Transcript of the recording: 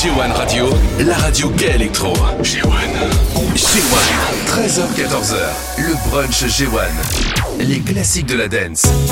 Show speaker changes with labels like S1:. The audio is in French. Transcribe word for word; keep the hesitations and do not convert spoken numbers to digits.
S1: G un Radio, la radio gay électro. G un. G un. treize heures quatorze heures. Le brunch G un. Les classiques de la dance.